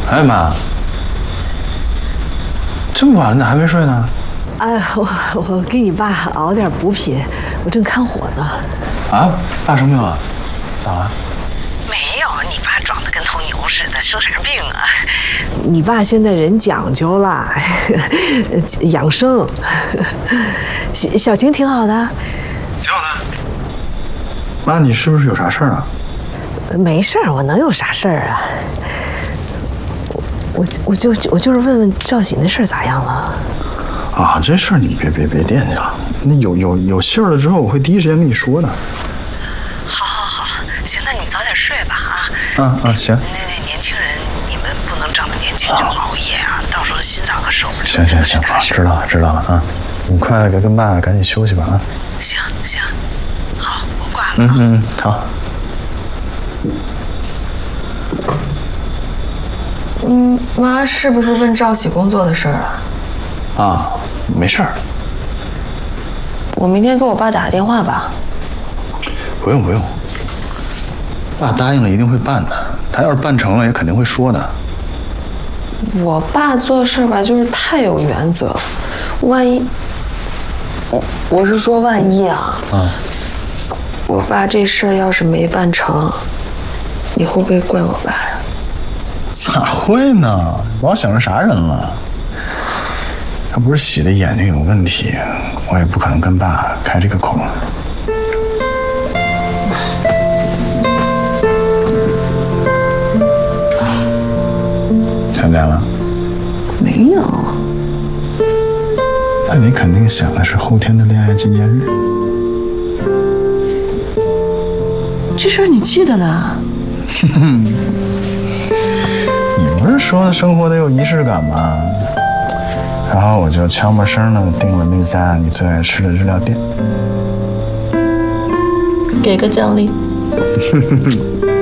哎妈，这么晚了，你咋还没睡呢？ 哎，我给你爸熬点补品，我正看火呢。 啊，爸生病了？咋了？ 没有，你爸长得跟头牛似的，生啥病啊？你爸现在人讲究了，养生。小晴挺好的， 挺好的。妈，你是不是有啥事儿啊？ 没事儿，我能有啥事儿啊？我就是问问赵喜那事儿咋样了？ 啊，这事儿你别惦记了。那有信儿了之后，我会第一时间跟你说的。 好，行，那你早点睡吧啊。行。 那年轻人，你们不能仗着年轻就熬夜啊，到时候心脏可受不了。 行，知道了啊。你快跟爸赶紧休息吧啊。 行，好，我挂了啊。 好。 妈是不是问赵喜工作的事儿了？ 啊，没事儿。 我明天给我爸打个电话吧。 不用，爸答应了一定会办的。他要是办成了，也肯定会说的。 我爸做事吧，就是太有原则，万一，我是说万一啊，我爸这事儿要是没办成，你会不会怪我爸呀？ 咋会呢？老想着啥人了？要不是喜的眼睛有问题，我也不可能跟爸开这个口。想见了？ 没有。 那你肯定想的是后天的恋爱纪念日。 这事儿你记得呢？ 你不是说生活得有仪式感吗？然后我就悄没声的订了那家你最爱吃的日料店。 给个奖励。